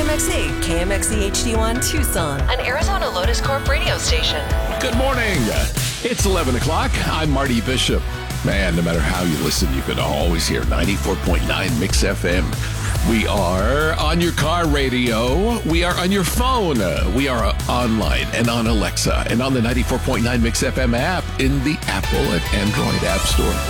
KMXE, KMXE HD1 Tucson, an Arizona Lotus Corp radio station. Good morning. It's 11 o'clock. I'm Marty Bishop. Man, no matter how you listen, you can always hear 94.9 Mix FM. We are on your car radio. We are on your phone. We are online and on Alexa and on the 94.9 Mix FM app in the Apple and Android App Store.